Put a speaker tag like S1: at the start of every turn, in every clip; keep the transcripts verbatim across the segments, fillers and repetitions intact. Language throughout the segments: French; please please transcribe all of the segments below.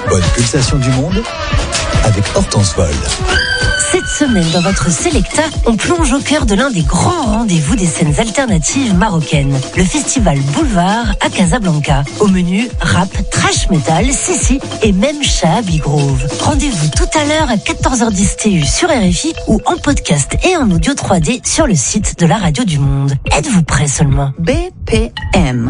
S1: Bonne pulsation du monde avec Hortense Vol.
S2: Cette semaine, dans votre Selecta, on plonge au cœur de l'un des grands rendez-vous des scènes alternatives marocaines, le festival Boulevard à Casablanca. Au menu, rap, trash metal, Sissi et même Shahabi Grove. Rendez-vous tout à l'heure à quatorze heures dix T U sur R F I ou en podcast et en audio trois D sur le site de la Radio du Monde. Êtes-vous prêts seulement ?
S3: B P M.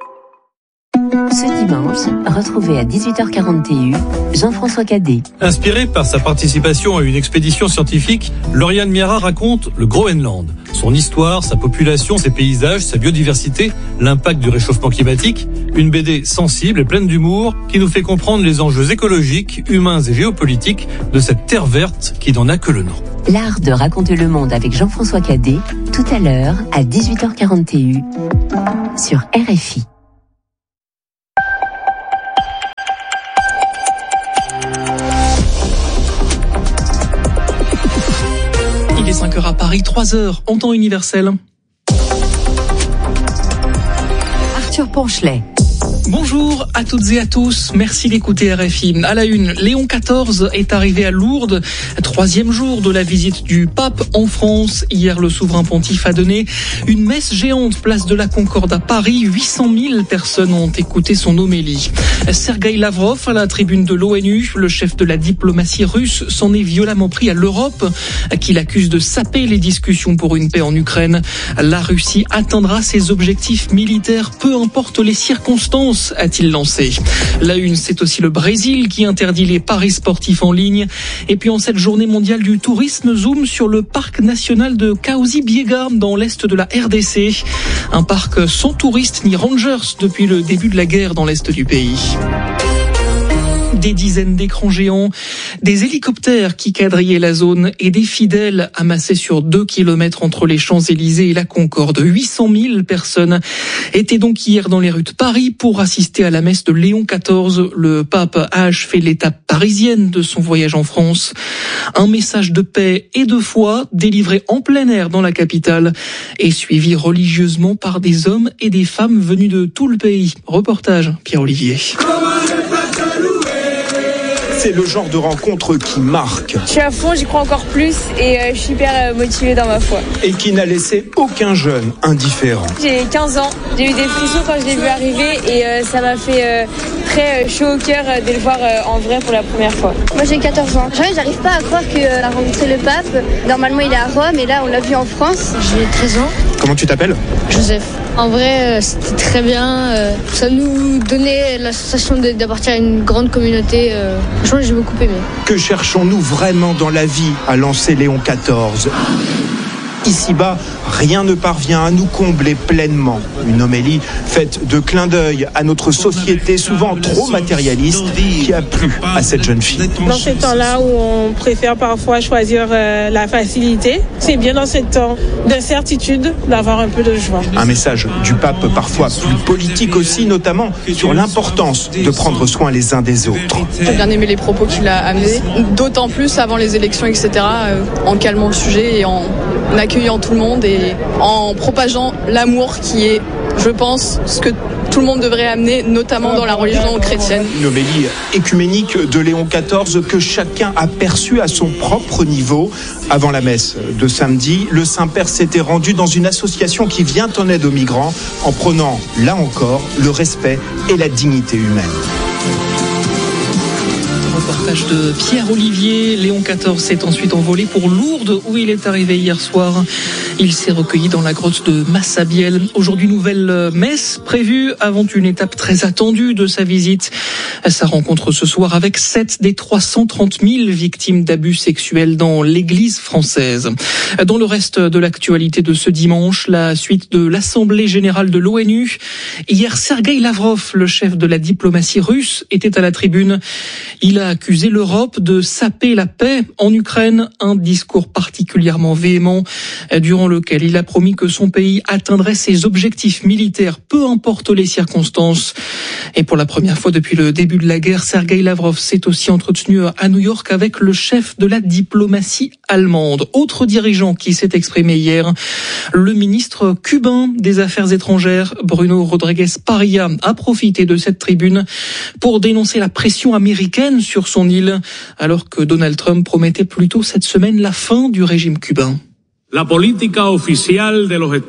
S2: Ce dimanche, retrouvez à dix-huit heures quarante T U Jean-François Cadet.
S4: Inspiré par sa participation à une expédition scientifique, Lauriane Miara raconte le Groenland. Son histoire, sa population, ses paysages, sa biodiversité, l'impact du réchauffement climatique. Une B D sensible et pleine d'humour qui nous fait comprendre les enjeux écologiques, humains et géopolitiques de cette terre verte qui n'en a que le nom.
S2: L'art de raconter le monde avec Jean-François Cadet, tout à l'heure à dix-huit heures quarante T U sur R F I.
S5: Il est cinq heures à Paris, trois heures en temps universel.
S3: Arthur Ponchelet.
S5: Bonjour à toutes et à tous, merci d'écouter R F I. À la une, Léon quatorze est arrivé à Lourdes, troisième jour de la visite du pape en France. Hier, le souverain pontife a donné une messe géante place de la Concorde à Paris. huit cent mille personnes ont écouté son homélie. Sergueï Lavrov à la tribune de l'ONU, le chef de la diplomatie russe s'en est violemment pris à l'Europe, qui l'accuse de saper les discussions pour une paix en Ukraine. La Russie atteindra ses objectifs militaires, peu importe les circonstances, a-t-il lancé. La une, c'est aussi le Brésil qui interdit les paris sportifs en ligne. Et puis en cette journée mondiale du tourisme, zoom sur le parc national de Caozi-Biega dans l'est de la R D C. Un parc sans touristes ni rangers depuis le début de la guerre dans l'est du pays. Des dizaines d'écrans géants, des hélicoptères qui quadrillaient la zone et des fidèles amassés sur deux kilomètres entre les Champs-Élysées et la Concorde. huit cent mille personnes étaient donc hier dans les rues de Paris pour assister à la messe de Léon quatorze. Le pape a achevé l'étape parisienne de son voyage en France. Un message de paix et de foi délivré en plein air dans la capitale et suivi religieusement par des hommes et des femmes venus de tout le pays. Reportage Pierre-Olivier.
S6: C'est le genre de rencontre qui marque.
S7: Je suis à fond, j'y crois encore plus et euh, je suis hyper euh, motivée dans ma foi.
S6: Et qui n'a laissé aucun jeune indifférent.
S7: J'ai quinze ans, j'ai eu des frissons quand je l'ai vu arriver et euh, ça m'a fait euh, très euh, chaud au cœur euh, de le voir euh, en vrai pour la première fois.
S8: Moi j'ai quatorze ans. J'arrive pas à croire qu'on euh, a rencontré le pape. Normalement il est à Rome et là on l'a vu en France.
S9: J'ai treize ans.
S6: Comment tu t'appelles ?
S9: Joseph. En vrai, euh, c'était très bien. Euh, ça nous donnait la sensation de, d'appartenir à une grande communauté. Euh, franchement, j'ai beaucoup aimé.
S6: Que cherchons-nous vraiment dans la vie, a lancé Léon quatorze ? Ici-bas, rien ne parvient à nous combler pleinement. Une homélie faite de clins d'œil à notre société souvent trop matérialiste qui a plu à cette jeune fille.
S10: Dans ces temps-là où on préfère parfois choisir euh, la facilité, c'est bien dans ces temps d'incertitude d'avoir un peu de joie.
S6: Un message du pape parfois plus politique aussi, notamment sur l'importance de prendre soin les uns des autres.
S11: J'ai bien aimé les propos qu'il a amenés, d'autant plus avant les élections, et cetera, euh, en calmant le sujet et en accueillant tout le monde et en propageant l'amour qui est, je pense, ce que tout le monde devrait amener, notamment dans la religion chrétienne.
S6: Une homélie écuménique de Léon quatorze que chacun a perçu à son propre niveau. Avant la messe de samedi, le Saint-Père s'était rendu dans une association qui vient en aide aux migrants en prônant, là encore, le respect et la dignité humaine.
S5: Reportage de Pierre-Olivier. Léon quatorze s'est ensuite envolé pour Lourdes où il est arrivé hier soir. Il s'est recueilli dans la grotte de Massabielle. Aujourd'hui, nouvelle messe prévue avant une étape très attendue de sa visite. Sa rencontre ce soir avec sept des trois cent trente mille victimes d'abus sexuels dans l'église française. Dans le reste de l'actualité de ce dimanche, la suite de l'Assemblée générale de l'ONU. Hier, Sergueï Lavrov, le chef de la diplomatie russe, était à la tribune. Il a accusé accusé l'Europe de saper la paix en Ukraine. Un discours particulièrement véhément durant lequel il a promis que son pays atteindrait ses objectifs militaires, peu importe les circonstances. Et pour la première fois depuis le début de la guerre, Sergueï Lavrov s'est aussi entretenu à New York avec le chef de la diplomatie allemande. Autre dirigeant qui s'est exprimé hier, le ministre cubain des Affaires étrangères, Bruno Rodriguez Parilla, a profité de cette tribune pour dénoncer la pression américaine sur son île, alors que Donald Trump promettait plus tôt cette semaine la fin du régime cubain.
S12: La politique officielle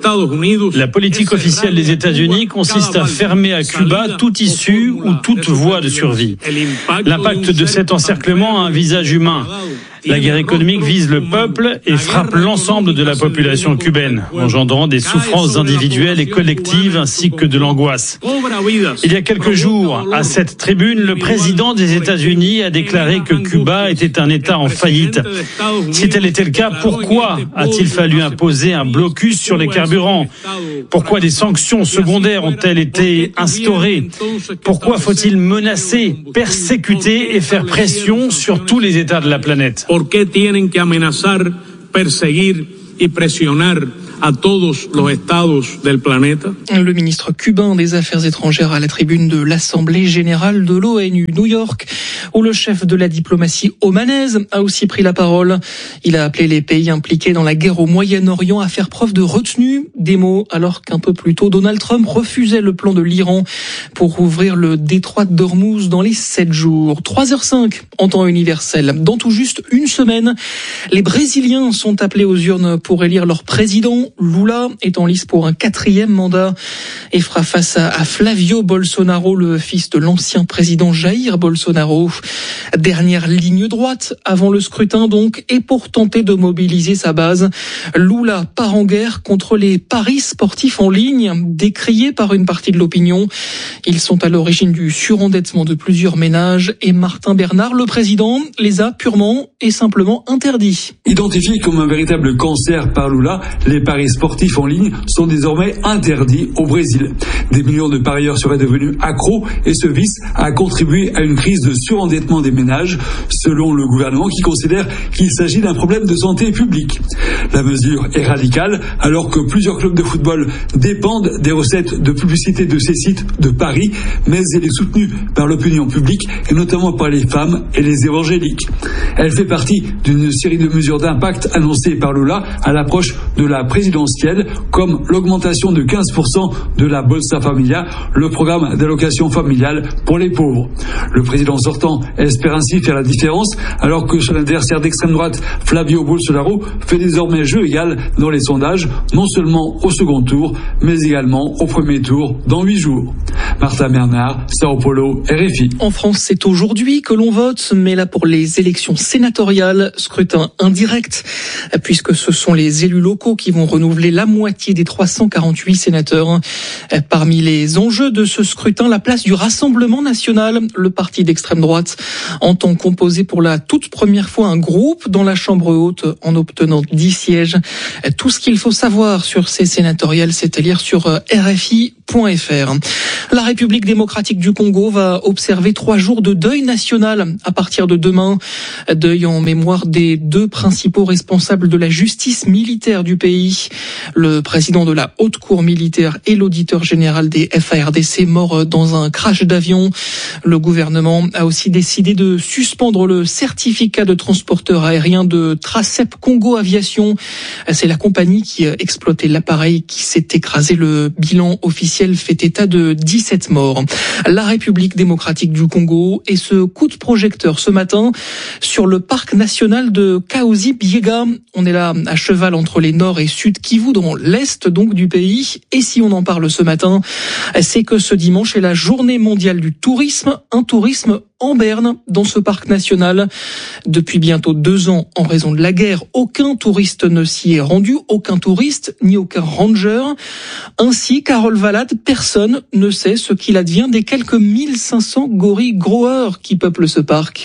S12: des États-Unis consiste à fermer à Cuba toute issue ou toute voie de survie. L'impact de cet encerclement a un visage humain. La guerre économique vise le peuple et frappe l'ensemble de la population cubaine, engendrant des souffrances individuelles et collectives ainsi que de l'angoisse. Il y a quelques jours, à cette tribune, le président des États-Unis a déclaré que Cuba était un État en faillite. Si tel était le cas, pourquoi a-t-il fallu imposer un blocus sur les carburants? Pourquoi des sanctions secondaires ont-elles été instaurées? Pourquoi faut-il menacer, persécuter et faire pression sur tous les États de la planète?
S13: ¿Por qué tienen que amenazar, perseguir y presionar a todos los estados del planeta?
S5: Le ministre cubain des Affaires étrangères à la tribune de l'Assemblée générale de l'ONU, New York, où le chef de la diplomatie omanaise a aussi pris la parole. Il a appelé les pays impliqués dans la guerre au Moyen-Orient à faire preuve de retenue, des mots, alors qu'un peu plus tôt, Donald Trump refusait le plan de l'Iran pour ouvrir le détroit d'Ormuz dans les sept jours. trois heures cinq en temps universel. Dans tout juste une semaine, les Brésiliens sont appelés aux urnes pour élire leur président. Lula est en lice pour un quatrième mandat et fera face à Flavio Bolsonaro, le fils de l'ancien président Jair Bolsonaro. Dernière ligne droite avant le scrutin donc, et pour tenter de mobiliser sa base, Lula part en guerre contre les paris sportifs en ligne, décriés par une partie de l'opinion. Ils sont à l'origine du surendettement de plusieurs ménages et Martin Bernard, le président, les a purement et simplement interdits.
S14: Identifiés comme un véritable cancer par Lula, les paris sportifs en ligne sont désormais interdits au Brésil. Des millions de parieurs seraient devenus accros et ce vice a contribué à une crise de surendettement des ménages, selon le gouvernement qui considère qu'il s'agit d'un problème de santé publique. La mesure est radicale alors que plusieurs clubs de football dépendent des recettes de publicité de ces sites de paris, mais elle est soutenue par l'opinion publique et notamment par les femmes et les évangéliques. Elle fait partie d'une série de mesures d'impact annoncées par Lula à l'approche de la présidentielle, comme l'augmentation de quinze pour cent de la Bolsa Familia, le programme d'allocation familiale pour les pauvres. Le président sortant espère ainsi faire la différence, alors que son adversaire d'extrême droite, Flavio Bolsonaro, fait désormais jeu égal dans les sondages, non seulement au second tour, mais également au premier tour dans huit jours. Martin Bernard, Sao Paulo, R F I.
S5: En France, c'est aujourd'hui que l'on vote, mais là pour les élections sénatoriales, scrutin indirect, puisque ce sont les élus locaux qui vont renouveler la moitié des trois cent quarante-huit sénateurs. Parmi les enjeux de ce scrutin, la place du Rassemblement national. Le parti d'extrême droite entend composer pour la toute première fois un groupe dans la Chambre haute en obtenant dix sièges. Tout ce qu'il faut savoir sur ces sénatoriales, c'est à lire sur R F I point F R. La République démocratique du Congo va observer trois jours de deuil national à partir de demain. Deuil en mémoire des deux principaux responsables de la justice militaire du pays. Le président de la haute cour militaire et l'auditeur général des F A R D C morts dans un crash d'avion. Le gouvernement a aussi décidé de suspendre le certificat de transporteur aérien de Tracep Congo Aviation. C'est la compagnie qui exploitait l'appareil qui s'est écrasé. Le bilan officiel fait état de dix-sept morts. La République démocratique du Congo et ce coup de projecteur ce matin sur le parc national de Kahuzi-Biega. On est là à cheval entre les Nord et Sud Kivu, dans l'Est donc du pays. Et si on en parle ce matin, c'est que ce dimanche est la journée mondiale du tourisme, un tourisme en berne dans ce parc national. Depuis bientôt deux ans, en raison de la guerre, aucun touriste ne s'y est rendu, aucun touriste ni aucun ranger. Ainsi, Carole Valade, personne ne sait ce qu'il advient des quelques mille cinq cents gorilles growers qui peuplent ce parc.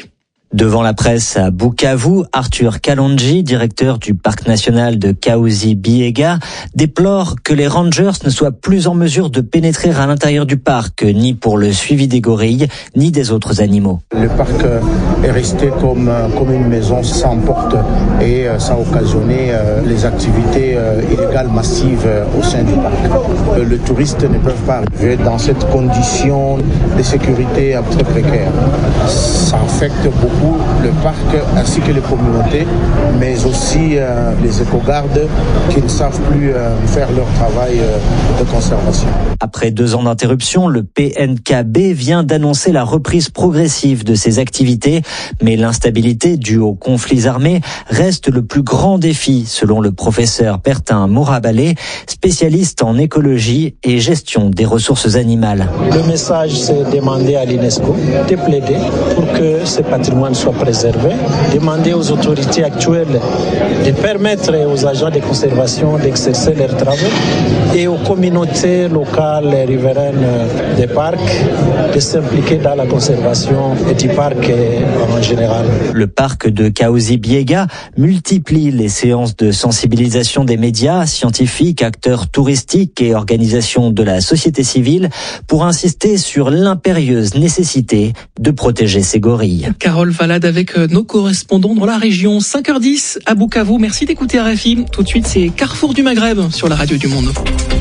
S15: Devant la presse à Bukavu, Arthur Kalonji, directeur du parc national de Kahuzi-Biega, déplore que les rangers ne soient plus en mesure de pénétrer à l'intérieur du parc, ni pour le suivi des gorilles, ni des autres animaux.
S16: Le parc est resté comme, comme une maison sans porte et ça a occasionné les activités illégales massives au sein du parc. Les touristes ne peuvent pas arriver dans cette condition de sécurité très précaire. Ça affecte beaucoup le parc ainsi que les communautés, mais aussi euh, les éco-gardes qui ne savent plus euh, faire leur travail euh, de conservation.
S15: Après deux ans d'interruption, le P N K B vient d'annoncer la reprise progressive de ses activités, mais l'instabilité due aux conflits armés reste le plus grand défi, selon le professeur Bertin Morabalé, spécialiste en écologie et gestion des ressources animales.
S17: Le message, c'est demander à l'UNESCO de plaider pour que ce patrimoine soit préservé, demander aux autorités actuelles de permettre aux agents de conservation d'exercer leurs travaux et aux communautés locales et riveraines des parcs de s'impliquer dans la conservation et du parc en général.
S15: Le parc de Kahuzi-Biega multiplie les séances de sensibilisation des médias, scientifiques, acteurs touristiques et organisations de la société civile pour insister sur l'impérieuse nécessité de protéger ces gorilles.
S5: Carole Valade avec nos correspondants dans la région. cinq heures dix à Bukavu. Merci d'écouter R F I. Tout de suite, c'est Carrefour du Maghreb sur la radio du Monde.